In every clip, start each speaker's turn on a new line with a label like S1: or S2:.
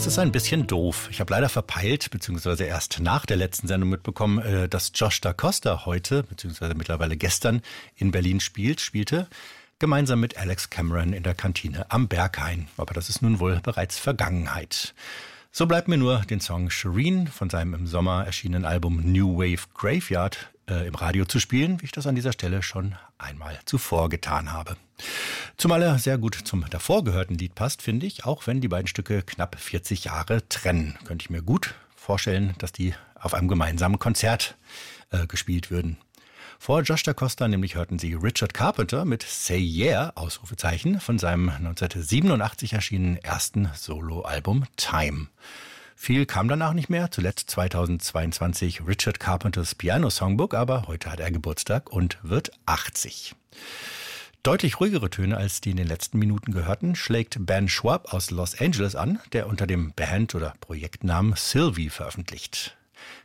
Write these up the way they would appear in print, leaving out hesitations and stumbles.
S1: Das ist ein bisschen doof. Ich habe leider verpeilt, beziehungsweise erst nach der letzten Sendung mitbekommen, dass Josh Da Costa heute, beziehungsweise mittlerweile gestern in Berlin spielte, gemeinsam mit Alex Cameron in der Kantine am Berghain. Aber das ist nun wohl bereits Vergangenheit. So bleibt mir nur den Song Shireen von seinem im Sommer erschienenen Album New Wave Graveyard im Radio zu spielen, wie ich das an dieser Stelle schon einmal zuvor getan habe. Zumal er sehr gut zum davor gehörten Lied passt, finde ich, auch wenn die beiden Stücke knapp 40 Jahre trennen. Könnte ich mir gut vorstellen, dass die auf einem gemeinsamen Konzert gespielt würden. Vor Josh Da Costa nämlich hörten Sie Richard Carpenter mit Say Yeah, Ausrufezeichen, von seinem 1987 erschienenen ersten Soloalbum Time. Viel kam danach nicht mehr, zuletzt 2022 Richard Carpenters Piano Songbook, aber heute hat er Geburtstag und wird 80. Deutlich ruhigere Töne als die in den letzten Minuten gehörten, schlägt Ben Schwab aus Los Angeles an, der unter dem Band- oder Projektnamen Sylvie veröffentlicht.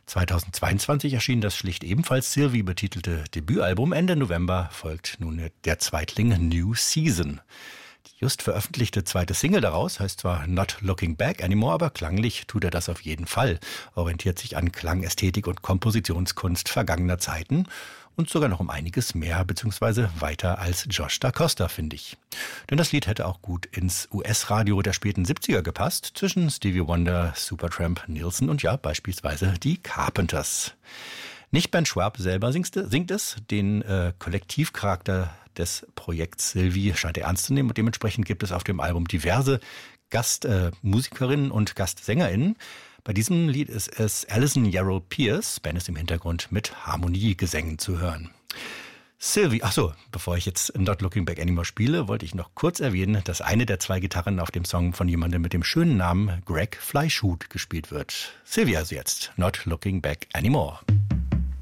S1: 2022 erschien das schlicht ebenfalls Sylvie betitelte Debütalbum. Ende November folgt nun der Zweitling New Season. Die just veröffentlichte zweite Single daraus heißt zwar Not Looking Back Anymore, aber klanglich tut er das auf jeden Fall. Orientiert sich an Klangästhetik und Kompositionskunst vergangener Zeiten und sogar noch um einiges mehr bzw. weiter als Josh Da Costa, finde ich. Denn das Lied hätte auch gut ins US-Radio der späten 70er gepasst, zwischen Stevie Wonder, Supertramp, Nilsson und ja, beispielsweise die Carpenters. Nicht Ben Schwab selber singt es, den Kollektivcharakter des Projekts Sylvie scheint er ernst zu nehmen und dementsprechend gibt es auf dem Album diverse Gastmusikerinnen und GastsängerInnen. Bei diesem Lied ist es Alison Yarrow Pierce, Ben ist im Hintergrund mit Harmoniegesängen zu hören. Sylvie, bevor ich jetzt Not Looking Back Anymore spiele, wollte ich noch kurz erwähnen, dass eine der zwei Gitarren auf dem Song von jemandem mit dem schönen Namen Greg Fleischhut gespielt wird. Sylvie also jetzt, Not Looking Back Anymore.